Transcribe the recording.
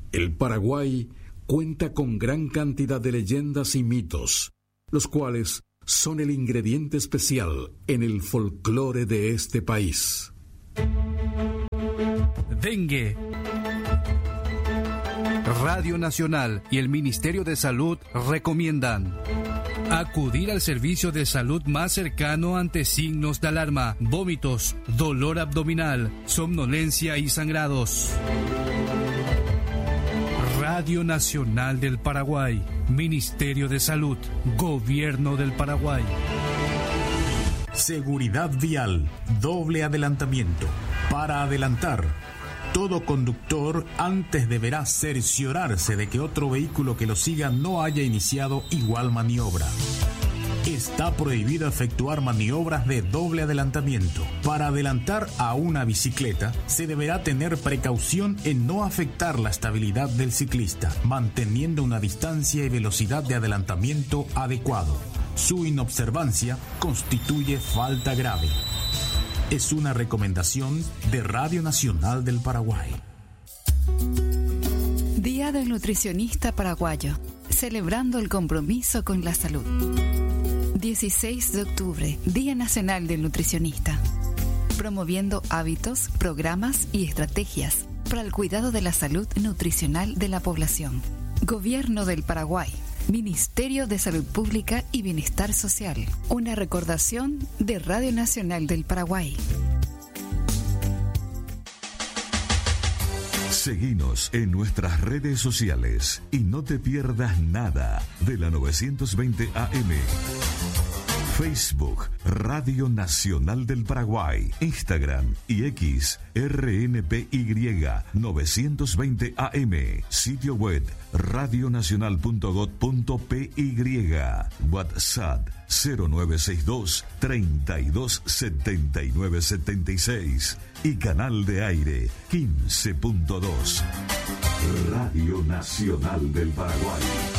El Paraguay cuenta con gran cantidad de leyendas y mitos, los cuales son el ingrediente especial en el folclore de este país. Dengue. Radio Nacional y el Ministerio de Salud recomiendan acudir al servicio de salud más cercano ante signos de alarma, vómitos, dolor abdominal, somnolencia y sangrados. Radio Nacional del Paraguay, Ministerio de Salud, Gobierno del Paraguay. Seguridad vial, doble adelantamiento. Para adelantar, todo conductor antes deberá cerciorarse de que otro vehículo que lo siga no haya iniciado igual maniobra. Está prohibido efectuar maniobras de doble adelantamiento. Para adelantar a una bicicleta, se deberá tener precaución en no afectar la estabilidad del ciclista, manteniendo una distancia y velocidad de adelantamiento adecuado. Su inobservancia constituye falta grave. Es una recomendación de Radio Nacional del Paraguay. Día del Nutricionista Paraguayo, celebrando el compromiso con la salud. 16 de octubre, Día Nacional del Nutricionista. Promoviendo hábitos, programas y estrategias para el cuidado de la salud nutricional de la población. Gobierno del Paraguay. Ministerio de Salud Pública y Bienestar Social. Una recordación de Radio Nacional del Paraguay. Seguinos en nuestras redes sociales y no te pierdas nada de la 920 AM. Facebook, Radio Nacional del Paraguay, Instagram y X, RNPY 920 AM, sitio web radionacional.gov.py, WhatsApp 0962 32 79 76 y canal de aire 15.2. Radio Nacional del Paraguay.